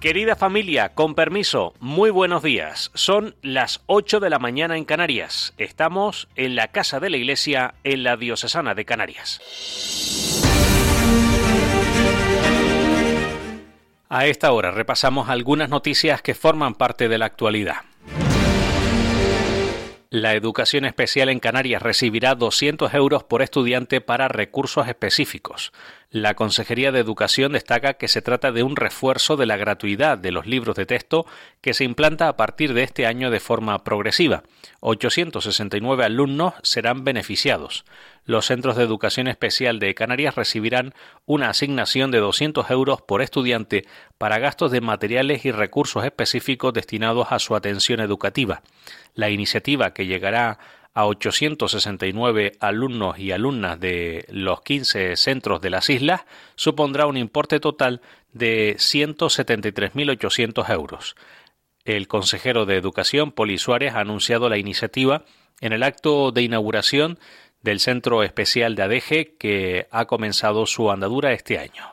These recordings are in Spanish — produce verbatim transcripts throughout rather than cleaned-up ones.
Querida familia, con permiso, muy buenos días. Son las ocho de la mañana en Canarias. Estamos en la Casa de la Iglesia, en la Diocesana de Canarias. A esta hora repasamos algunas noticias que forman parte de la actualidad. La educación especial en Canarias recibirá doscientos euros por estudiante para recursos específicos. La Consejería de Educación destaca que se trata de un refuerzo de la gratuidad de los libros de texto que se implanta a partir de este año de forma progresiva. ochocientos sesenta y nueve alumnos serán beneficiados. Los centros de educación especial de Canarias recibirán una asignación de doscientos euros por estudiante para gastos de materiales y recursos específicos destinados a su atención educativa. La iniciativa, que llegará a ochocientos sesenta y nueve alumnos y alumnas de los quince centros de las islas, supondrá un importe total de ciento setenta y tres mil ochocientos euros. El consejero de Educación, Poli Suárez, ha anunciado la iniciativa en el acto de inauguración del Centro Especial de Adeje, que ha comenzado su andadura este año.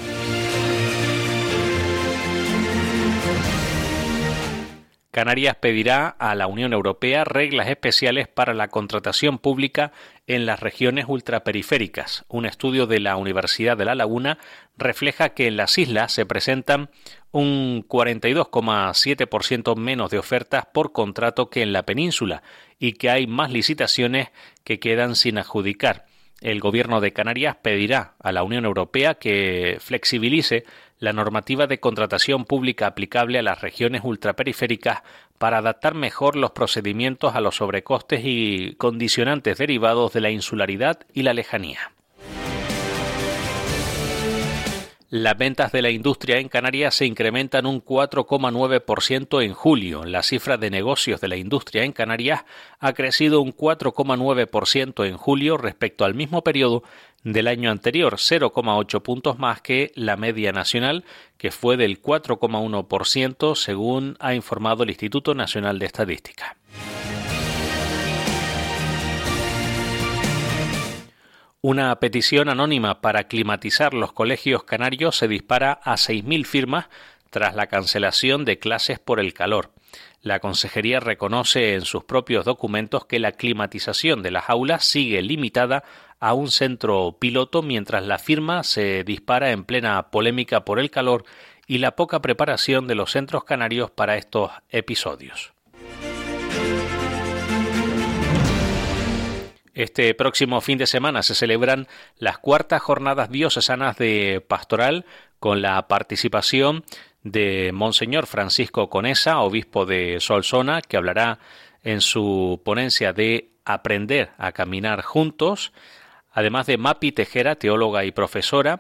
Canarias pedirá a la Unión Europea reglas especiales para la contratación pública en las regiones ultraperiféricas. Un estudio de la Universidad de La Laguna refleja que en las islas se presentan un cuarenta y dos coma siete por ciento menos de ofertas por contrato que en la península y que hay más licitaciones que quedan sin adjudicar. El Gobierno de Canarias pedirá a la Unión Europea que flexibilice la normativa de contratación pública aplicable a las regiones ultraperiféricas para adaptar mejor los procedimientos a los sobrecostes y condicionantes derivados de la insularidad y la lejanía. Las ventas de la industria en Canarias se incrementan un cuatro coma nueve por ciento en julio. La cifra de negocios de la industria en Canarias ha crecido un cuatro coma nueve por ciento en julio respecto al mismo periodo del año anterior, cero coma ocho puntos más que la media nacional, que fue del cuatro coma uno por ciento, según ha informado el Instituto Nacional de Estadística. Una petición anónima para climatizar los colegios canarios se dispara a seis mil firmas tras la cancelación de clases por el calor. La Consejería reconoce en sus propios documentos que la climatización de las aulas sigue limitada a un centro piloto, mientras la firma se dispara en plena polémica por el calor y la poca preparación de los centros canarios para estos episodios. Este próximo fin de semana se celebran las cuartas jornadas diocesanas de pastoral con la participación de Monseñor Francisco Conesa, obispo de Solsona, que hablará en su ponencia de Aprender a caminar juntos, además de Mapi Tejera, teóloga y profesora,